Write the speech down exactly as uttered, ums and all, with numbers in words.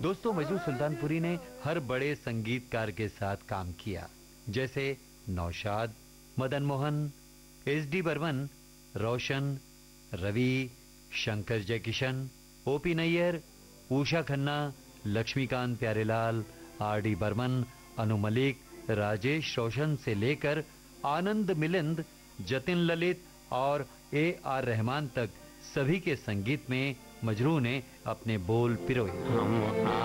दोस्तों, मजरू सुल्तानपुरी ने हर बड़े संगीतकार के साथ काम किया, जैसे नौशाद, मदन मोहन, एस डी बर्मन, रोशन, Ravi, Shankar Jaikishan, OP Nayyar, Usha Khanna, Laxmikant Pyarelal, R D Burman, Anu Malik, Rajesh रोशन से लेकर आनंद मिलिंद, जतिन ललित और ए आर रहमान तक सभी के संगीत में मजरू ने अपने बोल पिरोए।